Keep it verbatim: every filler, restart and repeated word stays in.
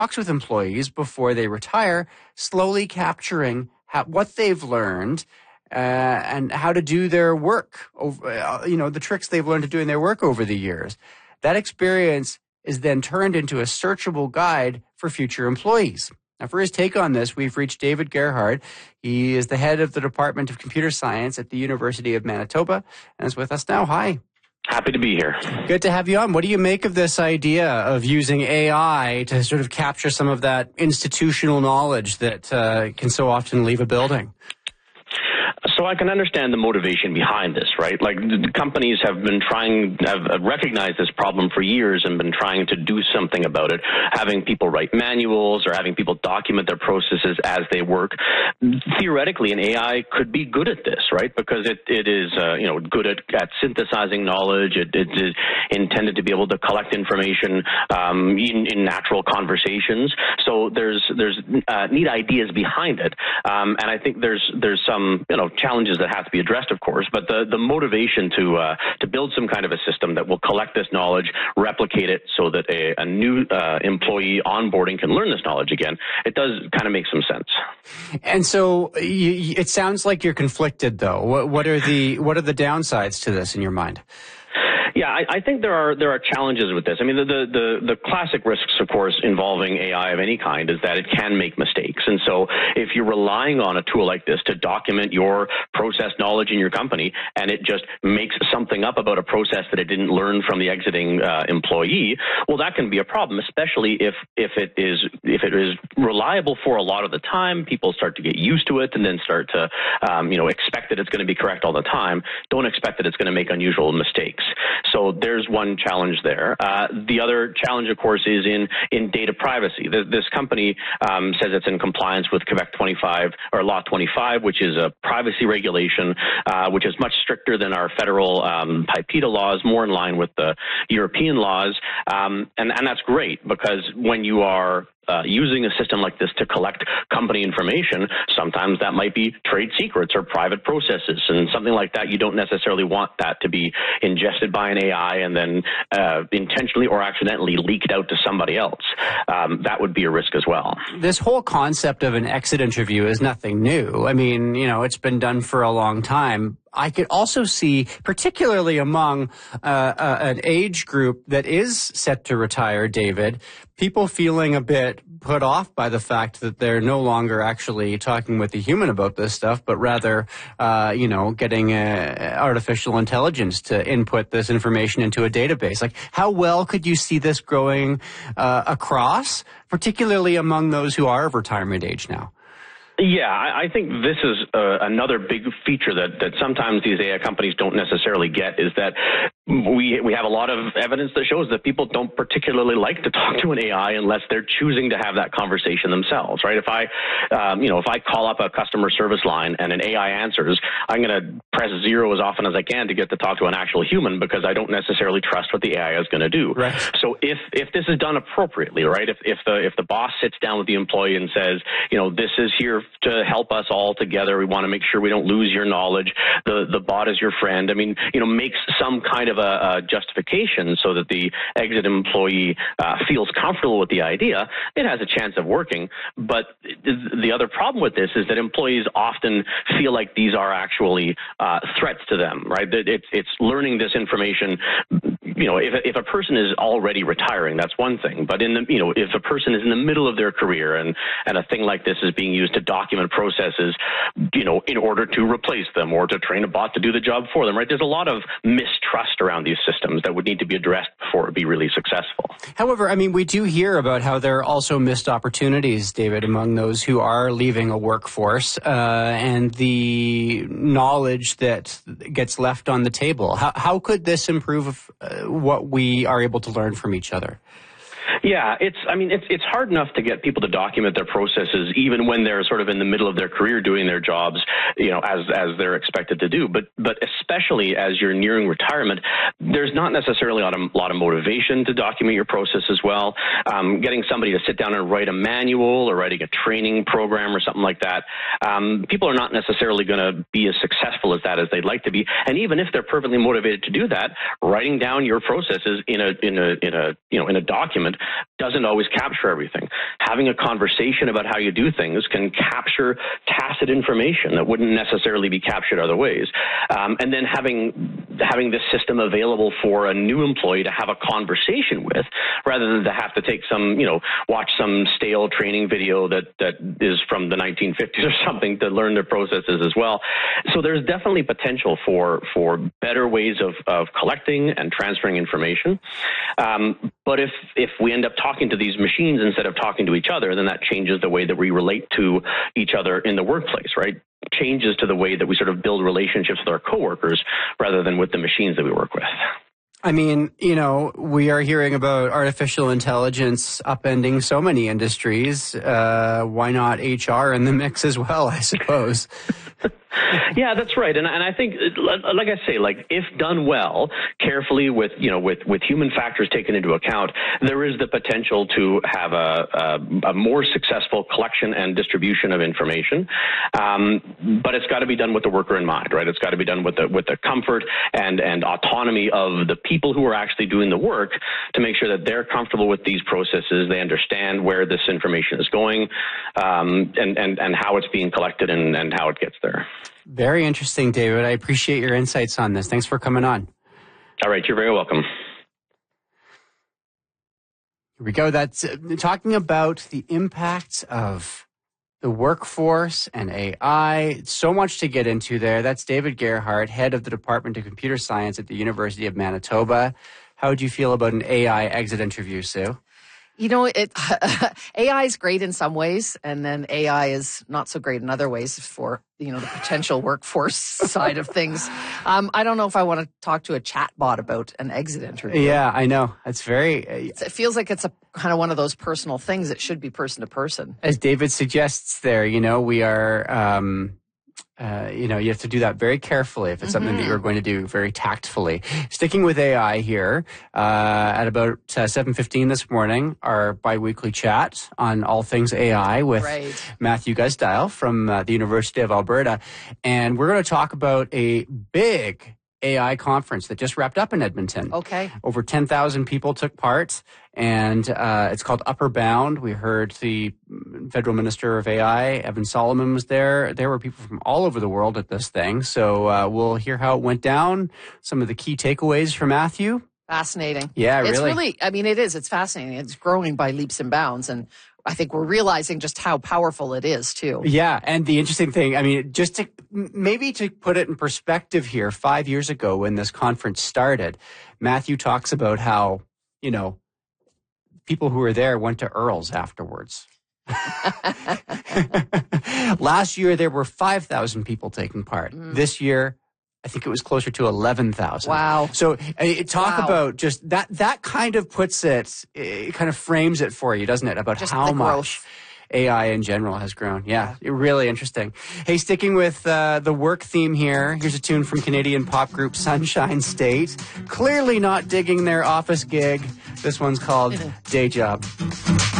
talks with employees before they retire, slowly capturing how, what they've learned uh, and how to do their work, over, uh, you know, the tricks they've learned to doing their work over the years. That experience is then turned into a searchable guide for future employees. Now, for his take on this, we've reached David Gerhard. He is the head of the Department of Computer Science at the University of Manitoba and is with us now. Hi. Happy to be here. Good to have you on. What do you make of this idea of using A I to sort of capture some of that institutional knowledge that uh, can so often leave a building? So I can understand the motivation behind this, right? Like, the companies have been trying, have recognized this problem for years and been trying to do something about it, having people write manuals or having people document their processes as they work. Theoretically, an A I could be good at this, right? Because it, it is, uh, you know, good at, at synthesizing knowledge. It, it is intended to be able to collect information um, in, in natural conversations. So there's, there's uh, neat ideas behind it. Um, and I think there's, there's some, you know, challenges that have to be addressed, of course, but the, the motivation to uh, to build some kind of a system that will collect this knowledge, replicate it so that a, a new uh, employee onboarding can learn this knowledge again, it does kind of make some sense. And so you, it sounds like you're conflicted, though. What, what are the what are the downsides to this in your mind? Yeah, I, I think there are there are challenges with this. I mean, the, the the the classic risks, of course, involving A I of any kind is that it can make mistakes. And so if you're relying on a tool like this to document your process knowledge in your company and it just makes something up about a process that it didn't learn from the exiting uh, employee, well, that can be a problem, especially if if it is if it is reliable for a lot of the time. People start to get used to it and then start to um, you know expect that it's going to be correct all the time. Don't expect that it's going to make unusual mistakes. So there's one challenge there. Uh, the other challenge, of course, is in, in data privacy. The, this company um, says it's in compliance with Quebec twenty-five or Law twenty-five, which is a privacy regulation, uh, which is much stricter than our federal um, PIPEDA laws, more in line with the European laws. Um, and, and that's great because when you are Uh, using a system like this to collect company information, sometimes that might be trade secrets or private processes, and something like that, you don't necessarily want that to be ingested by an A I and then uh, intentionally or accidentally leaked out to somebody else. Um, that would be a risk as well. This whole concept of an exit interview is nothing new. I mean, you know, it's been done for a long time. I could also see, particularly among uh, uh, an age group that is set to retire, David, people feeling a bit put off by the fact that they're no longer actually talking with a human about this stuff, but rather, uh, you know, getting uh, artificial intelligence to input this information into a database. Like, how well could you see this growing uh, across, particularly among those who are of retirement age now? Yeah, I, I think this is uh, another big feature that, that sometimes these A I companies don't necessarily get, is that we we have a lot of evidence that shows that people don't particularly like to talk to an A I unless they're choosing to have that conversation themselves, right? If I, um, you know, if I call up a customer service line and an A I answers, I'm going to press zero as often as I can to get to talk to an actual human because I don't necessarily trust what the A I is going to do. Right. So if if this is done appropriately, right? If if the if the boss sits down with the employee and says, you know, this is here to help us all together. We want to make sure we don't lose your knowledge. The the bot is your friend. I mean, you know, makes some kind of a, a justification so that the exit employee uh, feels comfortable with the idea. It has a chance of working. But the other problem with this is that employees often feel like these are actually uh, threats to them, right? It's it's learning this information. You know, if if a person is already retiring, that's one thing. But in the you know, if a person is in the middle of their career and and a thing like this is being used to document processes, you know, in order to replace them or to train a bot to do the job for them, right? There's a lot of mistrust around these systems that would need to be addressed before it be really successful. However, I mean, we do hear about how there are also missed opportunities, David, among those who are leaving a workforce uh, and the knowledge that gets left on the table. How, how could this improve uh, what we are able to learn from each other? Yeah, it's, I mean, it's, it's hard enough to get people to document their processes even when they're sort of in the middle of their career doing their jobs, you know, as, as they're expected to do. But, but especially as you're nearing retirement, there's not necessarily a lot of, lot of motivation to document your process as well. Um, getting somebody to sit down and write a manual or writing a training program or something like that, um, people are not necessarily going to be as successful as that as they'd like to be. And even if they're perfectly motivated to do that, writing down your processes in a, in a, in a, you know, in a document doesn't always capture everything. Having a conversation about how you do things can capture tacit information that wouldn't necessarily be captured other ways. Um, and then having having this system available for a new employee to have a conversation with, rather than to have to take some, you know, watch some stale training video that, that is from the nineteen fifties or something to learn their processes as well. So there's definitely potential for, for better ways of, of collecting and transferring information. Um, but if, if we end up talking to these machines instead of talking to each other, then that changes the way that we relate to each other in the workplace, right? Changes to the way that we sort of build relationships with our coworkers rather than with the machines that we work with. I mean, you know, we are hearing about artificial intelligence upending so many industries. Uh, why not H R in the mix as well, I suppose? Yeah, that's right. And, and I think, like I say, like if done well, carefully with, you know, with, with human factors taken into account, there is the potential to have a, a, a more successful collection and distribution of information. Um, but it's got to be done with the worker in mind, right? It's got to be done with the, with the comfort and, and autonomy of the people who are actually doing the work to make sure that they're comfortable with these processes. They understand where this information is going, um, and, and, and how it's being collected and, and how it gets there. Very interesting, David. I appreciate your insights on this. Thanks for coming on. All right. You're very welcome. Here we go. That's uh, talking about the impact of the workforce and A I. So much to get into there. That's David Gerhardt, head of the Department of Computer Science at the University of Manitoba. How would you feel about an A I exit interview, Sue? You know, it A I is great in some ways, and then A I is not so great in other ways for, you know, the potential workforce side of things. Um, I don't know if I want to talk to a chat bot about an exit interview. Yeah, I know. It's very... Uh, it's, it feels like it's a kind of one of those personal things that should be person to person. As David suggests there, you know, we are... Um, Uh, you know, you have to do that very carefully if it's something mm-hmm. that you're going to do very tactfully. Sticking with A I here, uh, at about uh, seven fifteen this morning, our biweekly chat on all things A I with right. Matthew Gusdile from uh, the University of Alberta. And we're going to talk about a big A I conference that just wrapped up in Edmonton. Okay. Over ten thousand people took part, and uh, it's called Upper Bound. We heard the Federal Minister of A I, Evan Solomon, was there. There were people from all over the world at this thing. So uh, we'll hear how it went down, some of the key takeaways from Matthew. Fascinating. Yeah, really. It's really, I mean, it is. It's fascinating. It's growing by leaps and bounds. And I think we're realizing just how powerful it is, too. Yeah, and the interesting thing, I mean, just to maybe to put it in perspective here, five years ago when this conference started, Matthew talks about how, you know, people who were there went to Earl's afterwards. Last year, there were five thousand people taking part. Mm. This year, I think it was closer to eleven thousand. Wow. So uh, talk wow. about just that, that kind of puts it, it kind of frames it for you, doesn't it? About just how much A I in general has grown. Yeah, yeah. Really interesting. Hey, sticking with uh, the work theme here, here's a tune from Canadian pop group Sunshine State. Clearly not digging their office gig. This one's called Day Job.